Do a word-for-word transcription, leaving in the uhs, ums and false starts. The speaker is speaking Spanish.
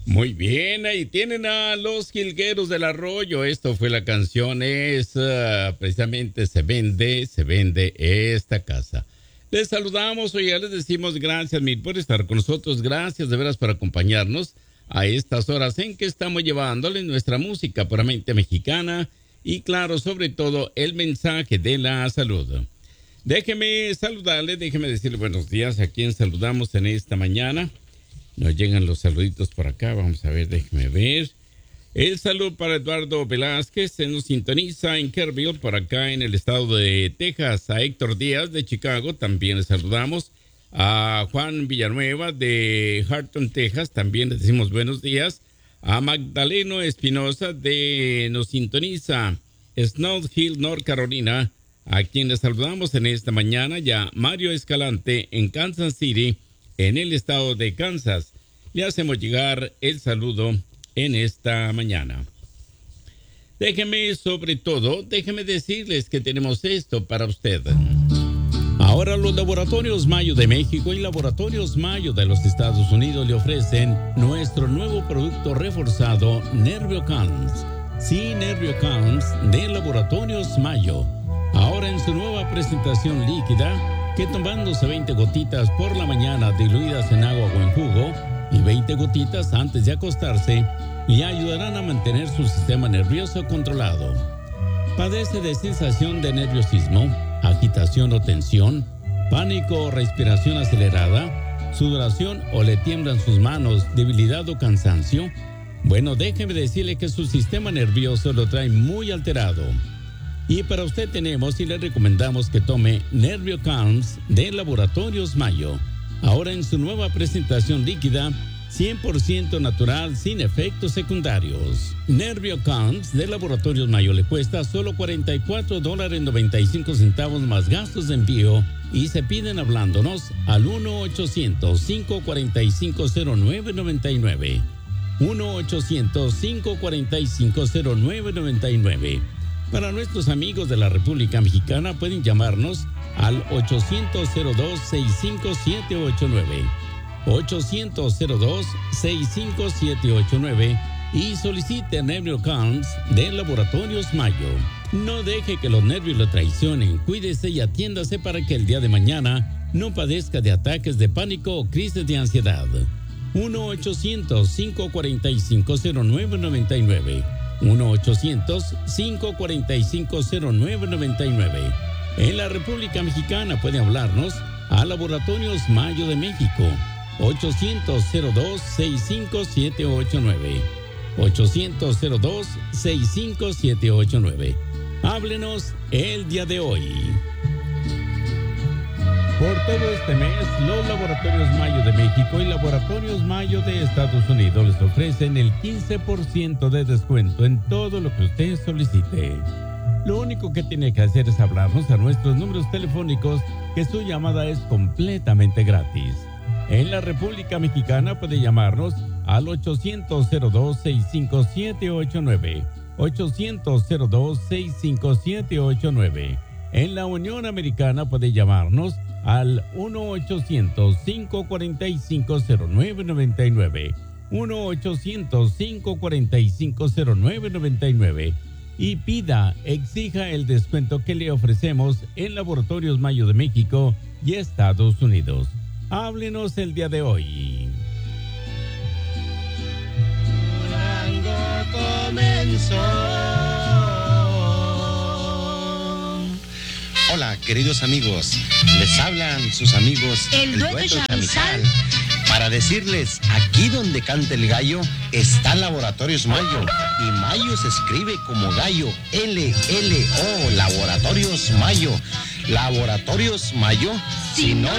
Muy bien, ahí tienen a los Jilgueros del Arroyo. Esto fue la canción, es uh, precisamente Se Vende, Se Vende esta casa. Les saludamos, hoy ya les decimos gracias mil por estar con nosotros, gracias de veras por acompañarnos a estas horas en que estamos llevándoles nuestra música puramente mexicana y claro, sobre todo el mensaje de la salud. Déjeme saludarle, déjeme decirle buenos días a quien saludamos en esta mañana. Nos llegan los saluditos por acá, vamos a ver, déjeme ver. El saludo para Eduardo Velázquez, se nos sintoniza en Kerrville, por acá en el estado de Texas. A Héctor Díaz de Chicago, también le saludamos. A Juan Villanueva de Harton, Texas, también le decimos buenos días. A Magdaleno Espinosa de nos sintoniza Snow Hill, North Carolina, a quien le saludamos en esta mañana. Ya Mario Escalante en Kansas City, en el estado de Kansas, le hacemos llegar el saludo en esta mañana. Déjeme, sobre todo, déjeme decirles que tenemos esto para usted. Ahora los Laboratorios Mayo de México y Laboratorios Mayo de los Estados Unidos le ofrecen nuestro nuevo producto reforzado NervioCalms. Sí, NervioCalms de Laboratorios Mayo. Ahora en su nueva presentación líquida, que tomándose veinte gotitas por la mañana diluidas en agua o en jugo y veinte gotitas antes de acostarse, le ayudarán a mantener su sistema nervioso controlado. ¿Padece de sensación de nerviosismo, agitación o tensión, pánico o respiración acelerada, sudoración o le tiemblan sus manos, debilidad o cansancio? Bueno, déjeme decirle que su sistema nervioso lo trae muy alterado. Y para usted tenemos y le recomendamos que tome NervioCalms de Laboratorios Mayo. Ahora en su nueva presentación líquida, cien por ciento natural, sin efectos secundarios. NervioCalms de Laboratorios Mayo le cuesta solo cuarenta y cuatro dólares noventa y cinco centavos más gastos de envío y se piden hablándonos al uno ochocientos, cinco cuatro cinco, cero nueve nueve nueve. uno ochocientos, cinco cuatro cinco, cero nueve nueve nueve. Para nuestros amigos de la República Mexicana pueden llamarnos al ochocientos, cero dos, sesenta y cinco, siete ocho nueve. ochocientos, cero dos, sesenta y cinco, siete ocho nueve y solicite NervioCalms de Laboratorios Mayo. No deje que los nervios lo traicionen, cuídese y atiéndase para que el día de mañana no padezca de ataques de pánico o crisis de ansiedad. uno ochocientos, cinco cuatro cinco, cero nueve nueve nueve. uno ochocientos, cinco cuatro cinco, cero nueve nueve nueve. En la República Mexicana puede hablarnos a Laboratorios Mayo de México. ochocientos, cero dos, sesenta y cinco, siete ocho nueve. ochocientos, cero dos, sesenta y cinco, siete ocho nueve. Háblenos el día de hoy. Por todo este mes, los Laboratorios Mayo de México y Laboratorios Mayo de Estados Unidos les ofrecen el quince por ciento de descuento en todo lo que usted solicite. Lo único que tiene que hacer es hablarnos a nuestros números telefónicos, que su llamada es completamente gratis. En la República Mexicana puede llamarnos al ochocientos, cero dos, sesenta y cinco, siete ocho nueve. ochocientos, cero dos, sesenta y cinco, siete ocho nueve. En la Unión Americana puede llamarnos al uno ochocientos, cinco cuatro cinco, cero nueve nueve nueve. uno ochocientos, cinco cuatro cinco, cero nueve nueve nueve. Y pida, exija el descuento que le ofrecemos en Laboratorios Mayo de México y Estados Unidos. Háblenos el día de hoy. Comenzó. Hola, queridos amigos, les hablan sus amigos el, el dueto de Chamizal para decirles, aquí donde canta el gallo está Laboratorios Mayo, y Mayo se escribe como gallo, L L O, Laboratorios Mayo. Laboratorios Mayo, si no